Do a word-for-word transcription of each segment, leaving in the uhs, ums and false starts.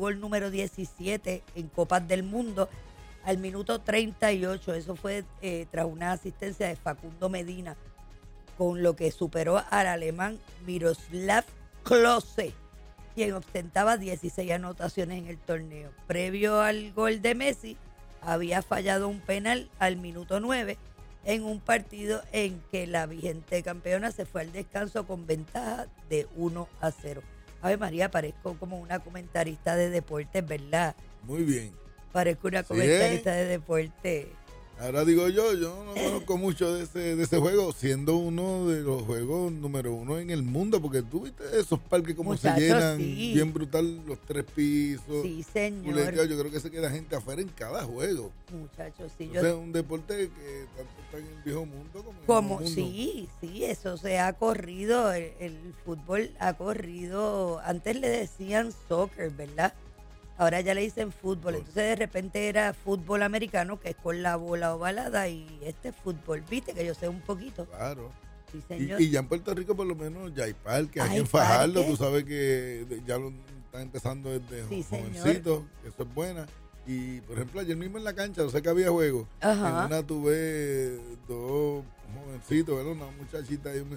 gol número diecisiete en Copas del Mundo al minuto treinta y ocho. Eso fue eh, tras una asistencia de Facundo Medina, con lo que superó al alemán Miroslav Klose, quien ostentaba dieciséis anotaciones en el torneo. Previo al gol de Messi, había fallado un penal al minuto nueve en un partido en que la vigente campeona se fue al descanso con ventaja de uno a cero. Ave María, parezco como una comentarista de deportes, ¿verdad? Muy bien. Parezco una Sí, comentarista ¿eh? de deportes. Ahora digo yo, yo no conozco mucho de ese, de ese juego, siendo uno de los juegos número uno en el mundo, porque tú viste esos parques como Muchachos, se llenan, sí. bien brutal, los tres pisos. Sí, señor. Culeteado. Yo creo que se queda gente afuera en cada juego. Muchachos, sí. O Yo, sea, es un deporte que tanto está en el viejo mundo como en el como, nuevo mundo. sí, sí, eso se ha corrido, el, el fútbol ha corrido, antes le decían soccer, ¿verdad? Ahora ya le dicen fútbol, entonces de repente era fútbol americano, que es con la bola ovalada, y este fútbol, viste que yo sé un poquito. Claro. Sí, señor. Y, y ya en Puerto Rico por lo menos ya hay parques, aquí Hay en Fajardo, parques. tú sabes que de- ya lo están empezando desde Sí, jovencitos, eso es buena. Y por ejemplo ayer mismo en la cancha, yo sé que había juegos, Ajá. en una tuve dos jovencitos, ¿verdad? Una muchachita ahí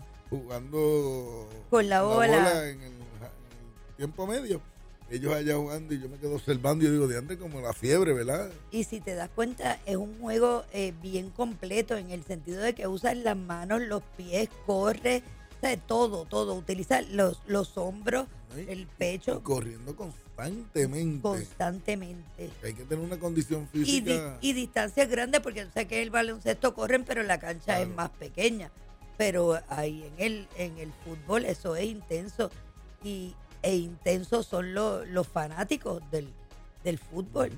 jugando Con la bola. en, el, en el tiempo medio. Ellos allá jugando y yo me quedo observando y yo digo, de antes como la fiebre, ¿verdad? Y si te das cuenta, es un juego eh, bien completo en el sentido de que usas las manos, los pies, corre, o sea, todo, todo. Utiliza los, los hombros, ¿Sí? el Y pecho corriendo constantemente. constantemente. Hay que tener una condición Y, di- física. y distancias grandes, porque yo sé que el baloncesto corren, pero la cancha Claro. es más pequeña. Pero ahí en el, en el fútbol eso es intenso. Y, e intensos son los, los fanáticos del, del fútbol.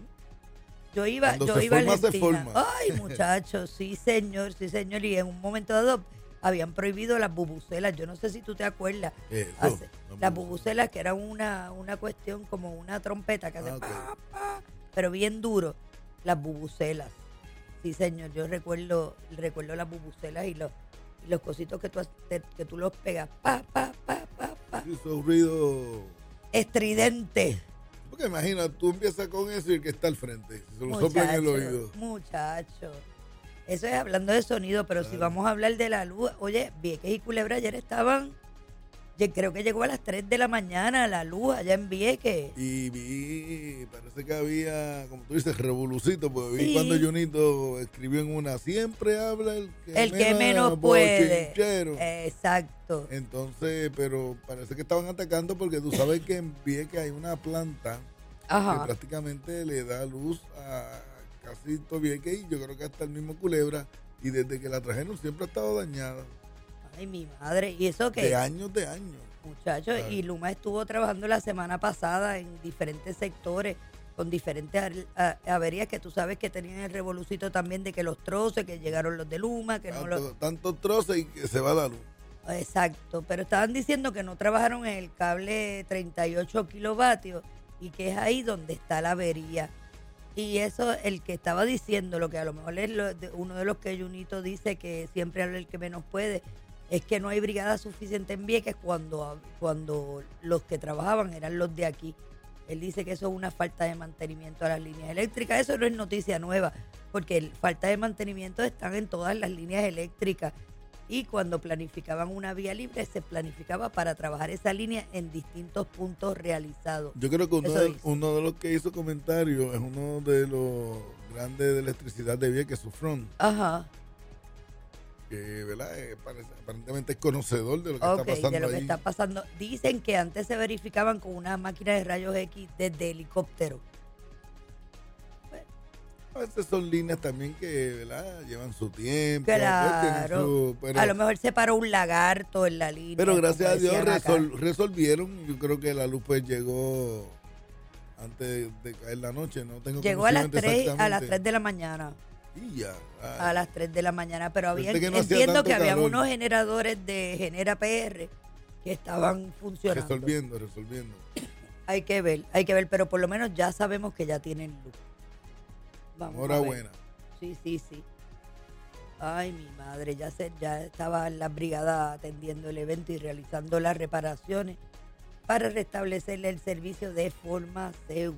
Yo iba, Cuando yo se iba a forma, se Argentina. forma. Ay, muchachos, sí, señor, sí, señor. Y en un momento dado habían prohibido las bubucelas. Yo no sé si tú te acuerdas. Eso, Hace- las las bubucelas. bubucelas, que eran una, una cuestión como una trompeta que hace Ah, ok. pa, pa, pero bien duro. Las bubucelas. Sí, señor, yo recuerdo, recuerdo las bubucelas y los, y los cositos que tú, haces- que tú los pegas. Pa, pa, pa, pa, pa. Hizo un ruido. Estridente. Porque imagina, tú empiezas con eso y el que está al frente. Se lo sopla en el oído. Muchacho. Eso es hablando de sonido, pero si Claro. vamos a hablar de la luz, oye, Vieques y Culebra ayer estaban, yo creo que llegó a las tres de la mañana la luz allá en Vieques. Y vi, parece que había, como tú dices, revolucito, porque vi Sí. cuando Junito escribió en una, siempre habla el que El que menos puede. bochinchero. Exacto. Entonces, pero parece que estaban atacando porque tú sabes que en Vieques hay una planta que Ajá. prácticamente le da luz a casi todo Vieques y yo creo que hasta el mismo Culebra, y desde que la trajeron siempre ha estado dañada, Ay, mi madre. ¿Y eso qué? de años de años. Muchachos, Claro. y Luma estuvo trabajando la semana pasada en diferentes sectores con diferentes ar- a- averías que tú sabes que tenían el revolucito también de que los troces, que llegaron los de Luma, que no los... Tanto, tantos troces y que se va la luz. Exacto, pero estaban diciendo que no trabajaron en el cable treinta y ocho kilovatios y que es ahí donde está la avería. Y eso, el que estaba diciendo, lo que a lo mejor es lo de- uno de los que Junito dice que siempre habla el que menos puede, es que no hay brigada suficiente en Vieques cuando, cuando los que trabajaban eran los de aquí. Él dice que eso es una falta de mantenimiento a las líneas eléctricas. Eso no es noticia nueva, porque el falta de mantenimiento están en todas las líneas eléctricas. Y cuando planificaban una vía libre, se planificaba para trabajar esa línea en distintos puntos realizados. Yo creo que uno Eso de, dice. uno de los que hizo comentarios es uno de los grandes de electricidad de Vieques, Sufrón, Ajá, que ¿verdad? Eh, parece- aparentemente es conocedor de lo que ok, está pasando de lo que ahí. está pasando. Dicen que antes se verificaban con una máquina de rayos X desde helicóptero. A veces son líneas también que ¿verdad? Llevan su tiempo. pues, Claro. tienen su- pero, A lo mejor se paró un lagarto en la línea. pero gracias como a Dios decían acá. resol- resolvieron. Yo creo que la luz pues llegó antes de caer la noche. No tengo Llegó a las conocimiento tres, a las exactamente. tres de la mañana. Y ya. ay. A las tres de la mañana, pero había, Pensé que no hacía entiendo tanto que había calor. unos generadores de Genera P R que estaban funcionando. Resolviendo, resolviendo. Hay que ver, hay que ver, pero por lo menos ya sabemos que ya tienen luz. Vamos a ver. Enhorabuena. Sí, sí, sí. Ay, mi madre, ya se, ya estaba la brigada atendiendo el evento y realizando las reparaciones para restablecerle el servicio de forma segura.